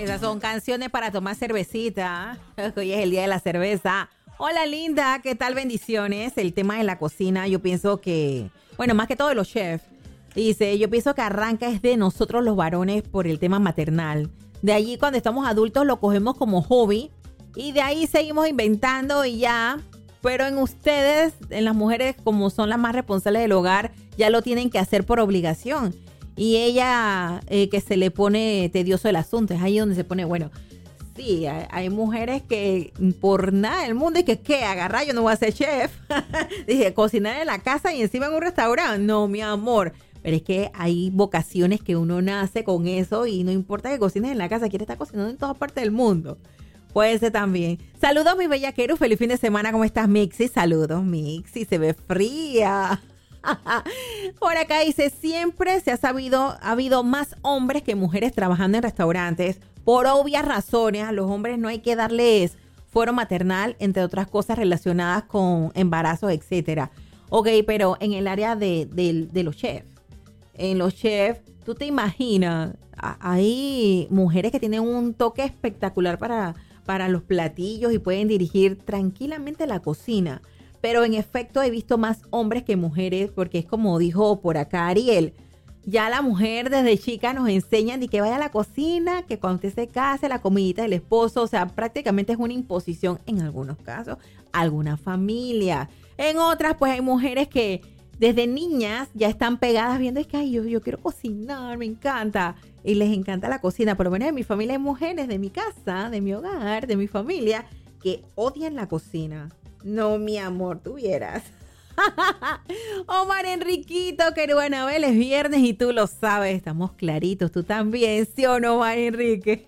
Esas son canciones para tomar cervecita. Hoy es el día de la cerveza. Hola, linda, ¿qué tal? Bendiciones. El tema de la cocina, yo pienso que, bueno, más que todo de los chefs, dice, yo pienso que arranca es de nosotros los varones por el tema maternal. De allí, cuando estamos adultos, lo cogemos como hobby y de ahí seguimos inventando y ya. Pero en ustedes, en las mujeres, como son las más responsables del hogar, ya lo tienen que hacer por obligación. Y ella, que se le pone tedioso el asunto, es ahí donde se pone, bueno, sí, hay mujeres que por nada del mundo, y que, ¿qué? Agarrar, yo no voy a ser chef. Dije, cocinar en la casa y encima en un restaurante. No, mi amor. Pero es que hay vocaciones que uno nace con eso y no importa que cocines en la casa, quiere estar cocinando en todas partes del mundo. Puede ser también. Saludos, mi bellaqueros. Feliz fin de semana. ¿Cómo estás, Mixi? Saludos, Mixi. Se ve fría. Por acá dice, siempre se ha sabido, ha habido más hombres que mujeres trabajando en restaurantes. Por obvias razones, a los hombres no hay que darles fuero maternal, entre otras cosas relacionadas con embarazos, etcétera. Ok, pero en el área de los chefs, en los chefs, tú te imaginas, hay mujeres que tienen un toque espectacular para los platillos y pueden dirigir tranquilamente la cocina. Pero en efecto he visto más hombres que mujeres, porque es como dijo por acá Ariel, ya la mujer desde chica nos enseñan de que vaya a la cocina, que cuando usted se case, la comidita del esposo, o sea, prácticamente es una imposición en algunos casos, algunas familias. En otras, pues hay mujeres que desde niñas ya están pegadas viendo, es que ay, yo quiero cocinar, me encanta. Y les encanta la cocina. Por lo menos en mi familia hay mujeres de mi casa, de mi hogar, de mi familia, que odian la cocina. No, mi amor, tú vieras. Omar Enriquito, que bueno, Abel, es viernes y tú lo sabes, estamos claritos. Tú también, ¿sí o no, Omar Enrique?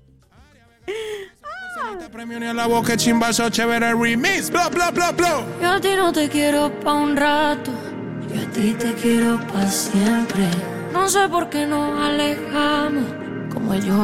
Premio ni a la boca, chimbazo, chévere remix, bla, bla, bla, bla. Yo a ti no te quiero pa' un rato, yo a ti te quiero pa' siempre. No sé por qué nos alejamos, como yo.